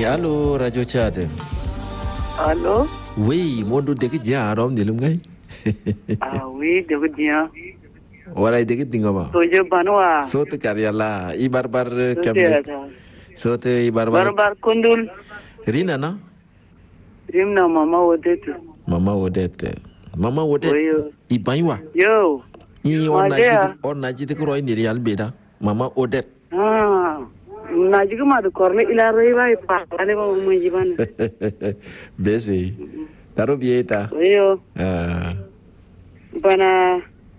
Allô, Radio Tchad. Allô? Oui, mon dos dégg dia rom ni lum ngay. Ah oui, de dia. Wala dégg dinga ba. Soje banwa. Sote kar yalla i barbar Sote Sote i barbar. barbar kundul. Rina na? Rimna mama wodetu. Mama Odette. Mama Odette. Oyo. I banywa. Yo. I Madea. on naji de ko indi real beda. Mama Odette. Ah. Najiga madu korne ila reba pa ale ba mo jiban. Bese. Karo bieta. Oyo. Ah. Bana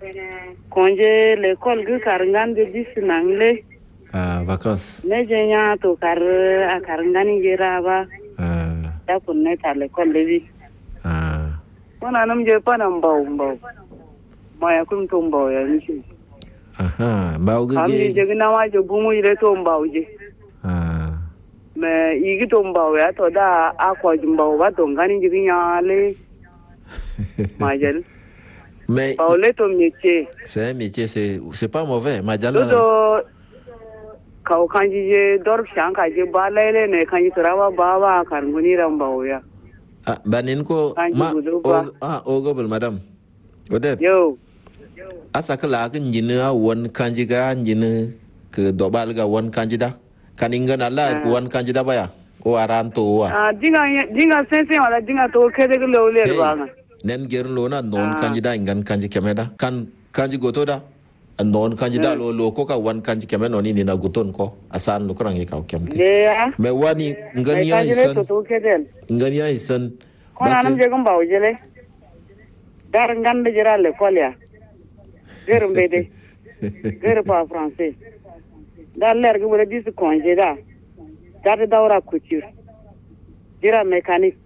konje l'école gu karangan de disinangle. Ah, vacances. Ne jenya to kar akarangani jera ba. Ah. Ya kunne ta l'école levi. Ah. Wana nam je pa nam baw. Maya kun to baw ya nishi. Aha, mbao Ami ge. je na ma je bumu ile to baw je. Ah. Me igi to baw ya to da akwa jumbaw ba to ngani jigi nyale. Majal. Mais Baw le to métier. c'est un métier, c'est pas mauvais. Majala. Dodo kau kanji je dor shanka je ba lele ne kanji turawa baba kan guni ram baw ya. Ah, banin ko Kanji ma gudu ba. ogobel madam. Odette. Yo. Asa kala kan jina won kanji ga jina ke dobal ga won kanji da. Kaninga nala won kanji da baya. O aranto wa. Ah dinga sense wala dinga to kede ko lewle ba nga. Nen ger lo na non kanji da ngan kanji kemeda. Kan kanji goto da. Non kanji da lo ko ka won kanji kemeno ni na guton ko. Asan lo krang ka kemte. Ya. Me wani ngani ya Kanji le isan. to kede. Ngani ya isan. Kona nam je gum baw je le. Dar ngande jira le kolya. Gero mbede. Gero pa français. Dar ler gu wala dis congé da. Dar dawra couture. Dira mécanique.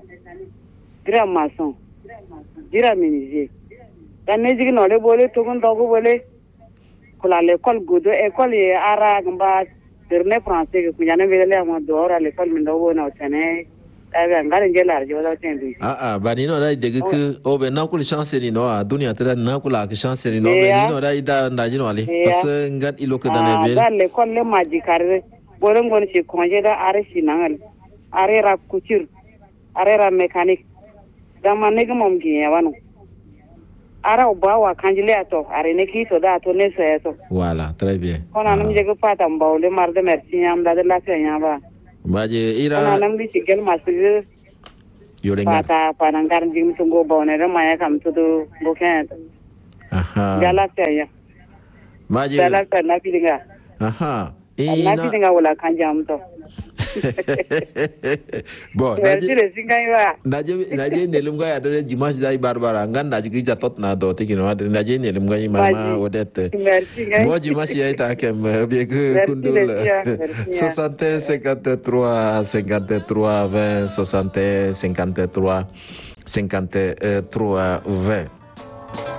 Dira maçon. Dira menuisier. Dan ne jigi no le bole to gon dogo bole. Kula l'école godo école ye ara gamba dirne français ke kunyane vele ma dora l'école min dogo na tane. Taga ngare ngelar jo da tendi. Bani no dai daga ke obe na kul chance ni no a duniya ta na kula ka chance ni no be ni no dai da ndaji no ale parce ngat ilo ka dane be da l'école le maji karre bole ngon ci congé da are sinangal are ra couture are ra mécanique da man ne mom gi yawano ara ba wa kanjile ato are ne ki to da to ne so eto voilà très bien kona nam je ko pata mbawle marde merci nyam da la fe nyamba baje ira kona nam bi ci gel masu yorenga pata panangar jim to go bawne re maya kam to do go ken aha gala fe ya baje gala fe na pidinga aha na pidinga wala kanjam to bon merci le singa naje nelum ga adore dimanche dai barbara ngan naje ki jatot na do tiki no ade naje nelum ga mama Odette merci moi dimanche ya ta kem bien que kundul 60 53 53 20 60 53 53 20